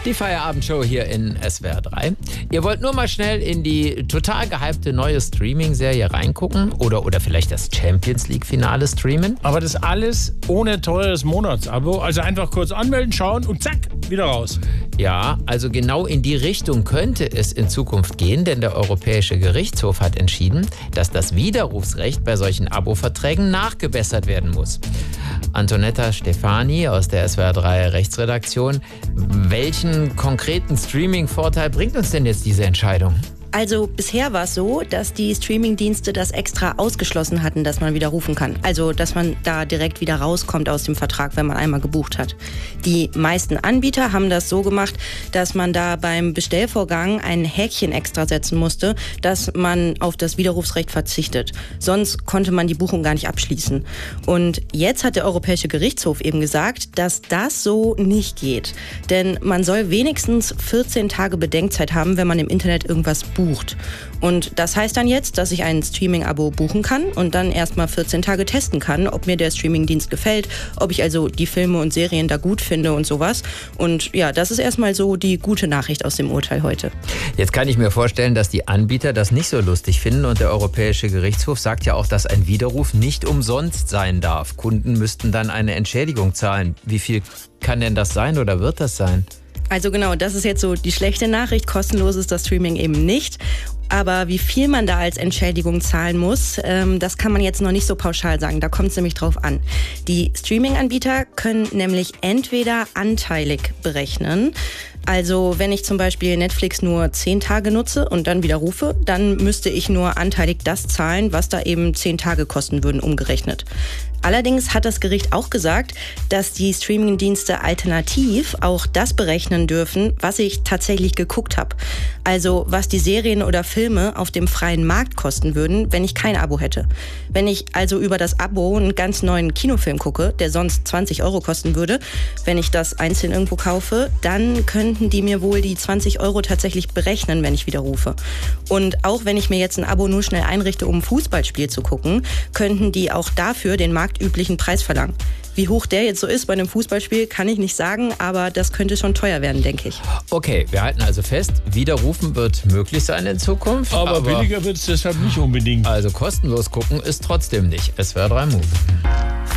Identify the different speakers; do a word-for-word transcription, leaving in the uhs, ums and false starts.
Speaker 1: Die Feierabendshow hier in S W R drei. Ihr wollt nur mal schnell in die total gehypte neue Streaming-Serie reingucken oder, oder vielleicht das Champions League-Finale streamen?
Speaker 2: Aber das alles ohne teures Monatsabo. Also einfach kurz anmelden, schauen und zack, wieder raus.
Speaker 1: Ja, also genau in die Richtung könnte es in Zukunft gehen, denn der Europäische Gerichtshof hat entschieden, dass das Widerrufsrecht bei solchen Abo-Verträgen nachgebessert werden muss. Antonetta Stefani aus der S W R drei Rechtsredaktion. Welchen konkreten Streaming-Vorteil bringt uns denn jetzt diese Entscheidung?
Speaker 3: Also bisher war es so, dass die Streamingdienste das extra ausgeschlossen hatten, dass man widerrufen kann. Also dass man da direkt wieder rauskommt aus dem Vertrag, wenn man einmal gebucht hat. Die meisten Anbieter haben das so gemacht, dass man da beim Bestellvorgang ein Häkchen extra setzen musste, dass man auf das Widerrufsrecht verzichtet. Sonst konnte man die Buchung gar nicht abschließen. Und jetzt hat der Europäische Gerichtshof eben gesagt, dass das so nicht geht. Denn man soll wenigstens vierzehn Tage Bedenkzeit haben, wenn man im Internet irgendwas bucht. bucht. Und das heißt dann jetzt, dass ich ein Streaming-Abo buchen kann und dann erstmal vierzehn Tage testen kann, ob mir der Streaming-Dienst gefällt, ob ich also die Filme und Serien da gut finde und sowas. Und ja, das ist erstmal so die gute Nachricht aus dem Urteil heute.
Speaker 1: Jetzt kann ich mir vorstellen, dass die Anbieter das nicht so lustig finden und der Europäische Gerichtshof sagt ja auch, dass ein Widerruf nicht umsonst sein darf. Kunden müssten dann eine Entschädigung zahlen. Wie viel kann denn das sein oder wird das sein?
Speaker 3: Also genau, das ist jetzt so die schlechte Nachricht. Kostenlos ist das Streaming eben nicht. Aber wie viel man da als Entschädigung zahlen muss, ähm, das kann man jetzt noch nicht so pauschal sagen. Da kommt es nämlich drauf an. Die Streaming-Anbieter können nämlich entweder anteilig berechnen. Also wenn ich zum Beispiel Netflix nur zehn Tage nutze und dann widerrufe, dann müsste ich nur anteilig das zahlen, was da eben zehn Tage kosten würden, umgerechnet. Allerdings hat das Gericht auch gesagt, dass die Streamingdienste alternativ auch das berechnen dürfen, was ich tatsächlich geguckt habe. Also was die Serien oder Filme auf dem freien Markt kosten würden, wenn ich kein Abo hätte. Wenn ich also über das Abo einen ganz neuen Kinofilm gucke, der sonst zwanzig Euro kosten würde, wenn ich das einzeln irgendwo kaufe, dann könnten die mir wohl die zwanzig Euro tatsächlich berechnen, wenn ich widerrufe. Und auch wenn ich mir jetzt ein Abo nur schnell einrichte, um ein Fußballspiel zu gucken, könnten die auch dafür den marktüblichen Preis verlangen. Wie hoch der jetzt so ist bei einem Fußballspiel, kann ich nicht sagen, aber das könnte schon teuer werden, denke ich.
Speaker 1: Okay, wir halten also fest, widerrufen wird möglich sein in Zukunft.
Speaker 2: Aber, aber billiger wird es deshalb nicht unbedingt.
Speaker 1: Also kostenlos gucken ist trotzdem nicht. S W R drei Move.